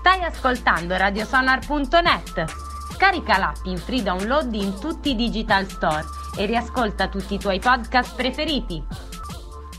Stai ascoltando radiosonar.net. Scarica l'app in free download in tutti i digital store e riascolta tutti i tuoi podcast preferiti.